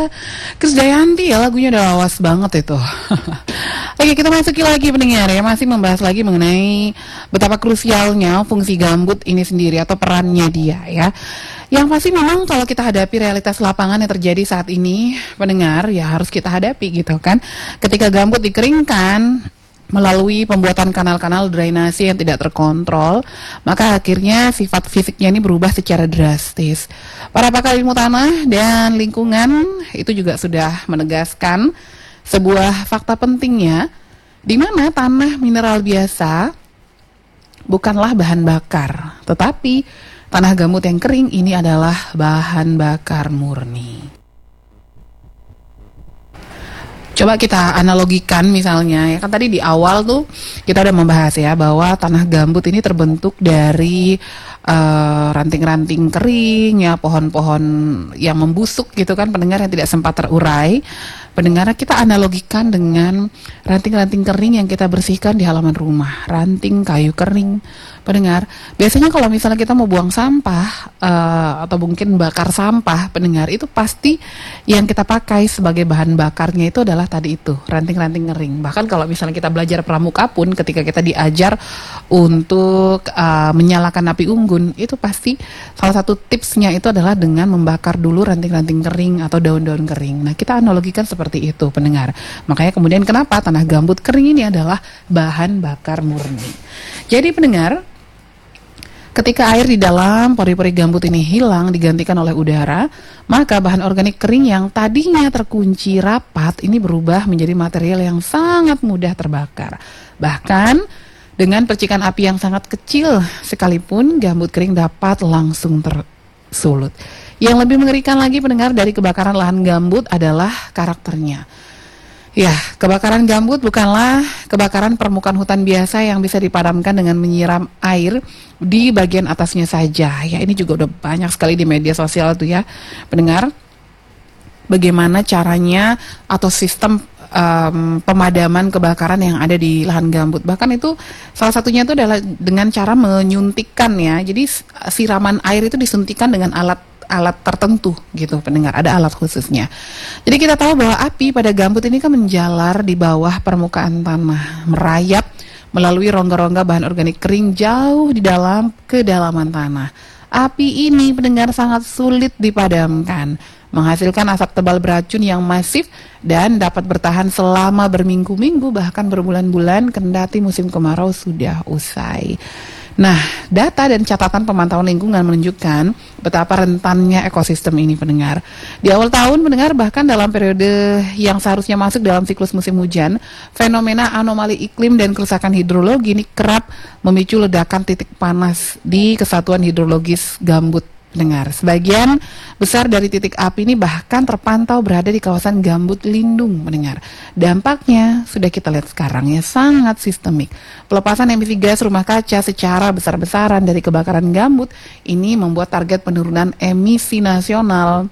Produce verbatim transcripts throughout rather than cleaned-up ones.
Krisdayanti ya, lagunya udah lawas banget itu. Oke, kita masuki lagi pendengar ya, masih membahas lagi mengenai betapa krusialnya fungsi gambut ini sendiri atau perannya dia ya. Yang pasti memang kalau kita hadapi realitas lapangan yang terjadi saat ini, pendengar, ya harus kita hadapi gitu kan. Ketika gambut dikeringkan melalui pembuatan kanal-kanal drainase yang tidak terkontrol, maka akhirnya sifat fisiknya ini berubah secara drastis. Para pakar ilmu tanah dan lingkungan itu juga sudah menegaskan sebuah fakta pentingnya, di mana tanah mineral biasa bukanlah bahan bakar, tetapi tanah gambut yang kering ini adalah bahan bakar murni. Coba kita analogikan misalnya, ya kan tadi di awal tuh kita udah membahas ya bahwa tanah gambut ini terbentuk dari uh, ranting-ranting kering ya, pohon-pohon yang membusuk gitu kan pendengar, yang tidak sempat terurai. Pendengar, kita analogikan dengan ranting-ranting kering yang kita bersihkan di halaman rumah, ranting kayu kering. Pendengar, biasanya kalau misalnya kita mau buang sampah uh, atau mungkin bakar sampah, pendengar, itu pasti yang kita pakai sebagai bahan bakarnya itu adalah tadi itu, ranting-ranting kering. Bahkan kalau misalnya kita belajar pramuka pun, ketika kita diajar untuk uh, menyalakan api unggun, itu pasti salah satu tipsnya itu adalah dengan membakar dulu ranting-ranting kering atau daun-daun kering. Nah, kita analogikan seperti itu, pendengar. Makanya kemudian kenapa tanah gambut kering ini adalah bahan bakar murni. Jadi pendengar, ketika air di dalam pori-pori gambut ini hilang digantikan oleh udara, maka bahan organik kering yang tadinya terkunci rapat ini berubah menjadi material yang sangat mudah terbakar. Bahkan dengan percikan api yang sangat kecil sekalipun, gambut kering dapat langsung tersulut. Yang lebih mengerikan lagi pendengar dari kebakaran lahan gambut adalah karakternya. Ya, kebakaran gambut bukanlah kebakaran permukaan hutan biasa yang bisa dipadamkan dengan menyiram air di bagian atasnya saja. Ya, ini juga udah banyak sekali di media sosial tuh ya, pendengar. Bagaimana caranya atau sistem um, pemadaman kebakaran yang ada di lahan gambut. Bahkan itu salah satunya itu adalah dengan cara menyuntikkan ya. Jadi siraman air itu disuntikan dengan alat alat tertentu gitu pendengar, ada alat khususnya. Jadi kita tahu bahwa api pada gambut ini kan menjalar di bawah permukaan tanah, merayap melalui rongga-rongga bahan organik kering jauh di dalam kedalaman tanah. Api ini pendengar sangat sulit dipadamkan, menghasilkan asap tebal beracun yang masif dan dapat bertahan selama berminggu-minggu bahkan berbulan-bulan kendati musim kemarau sudah usai. Nah, data dan catatan pemantauan lingkungan menunjukkan betapa rentannya ekosistem ini pendengar. Di awal tahun pendengar, bahkan dalam periode yang seharusnya masuk dalam siklus musim hujan, fenomena anomali iklim dan kerusakan hidrologi ini kerap memicu ledakan titik panas di kesatuan hidrologis gambut pendengar. Sebagian besar dari titik api ini bahkan terpantau berada di kawasan gambut lindung pendengar. Dampaknya sudah kita lihat sekarang ya, sangat sistemik. Pelepasan emisi gas rumah kaca secara besar-besaran dari kebakaran gambut ini membuat target penurunan emisi nasional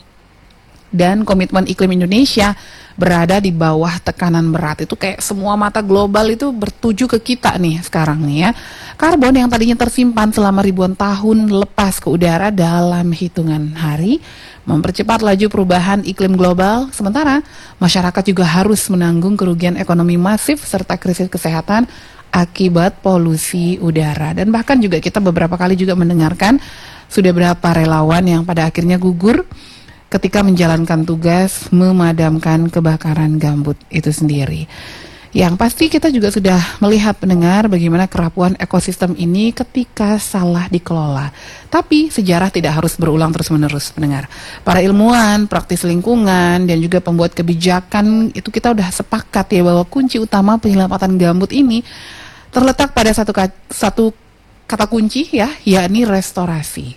dan komitmen iklim Indonesia berada di bawah tekanan berat. Itu kayak semua mata global itu bertuju ke kita nih sekarang nih ya. Karbon yang tadinya tersimpan selama ribuan tahun lepas ke udara dalam hitungan hari, mempercepat laju perubahan iklim global. Sementara masyarakat juga harus menanggung kerugian ekonomi masif serta krisis kesehatan akibat polusi udara. Dan bahkan juga kita beberapa kali juga mendengarkan sudah berapa relawan yang pada akhirnya gugur ketika menjalankan tugas memadamkan kebakaran gambut itu sendiri. Yang pasti kita juga sudah melihat pendengar bagaimana kerapuhan ekosistem ini ketika salah dikelola. Tapi sejarah tidak harus berulang terus-menerus pendengar. Para ilmuwan, praktis lingkungan, dan juga pembuat kebijakan itu kita udah sepakat ya bahwa kunci utama penyelamatan gambut ini terletak pada satu, satu kata kunci ya, yakni restorasi.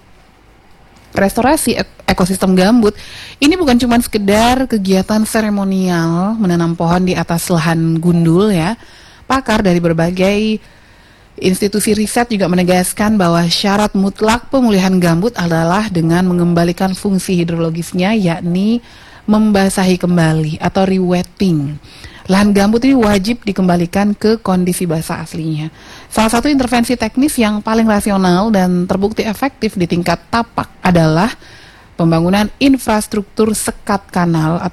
Restorasi ekosistem gambut ini bukan cuma sekedar kegiatan seremonial menanam pohon di atas lahan gundul ya. Pakar dari berbagai institusi riset juga menegaskan bahwa syarat mutlak pemulihan gambut adalah dengan mengembalikan fungsi hidrologisnya, yakni membasahi kembali atau rewetting. Lahan gambut ini wajib dikembalikan ke kondisi basah aslinya. Salah satu intervensi teknis yang paling rasional dan terbukti efektif di tingkat tapak adalah pembangunan infrastruktur sekat kanal